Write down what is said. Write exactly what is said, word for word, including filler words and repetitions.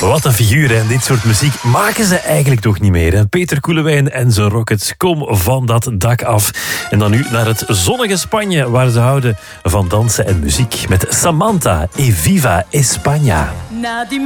Wat een figuur, hè. Dit soort muziek maken ze eigenlijk toch niet meer. Hè? Peter Koelewijn en zijn Rockets, kom van dat dak af. En dan nu naar het zonnige Spanje, waar ze houden van dansen en muziek. Met Samantha e Viva España.